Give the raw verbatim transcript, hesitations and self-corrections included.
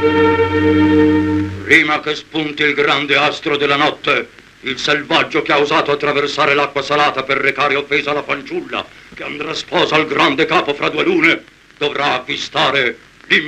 Prima che spunti il grande astro della notte, il selvaggio che ha osato attraversare l'acqua salata per recare offesa alla fanciulla, che andrà sposa al grande capo fra due lune, dovrà acquistare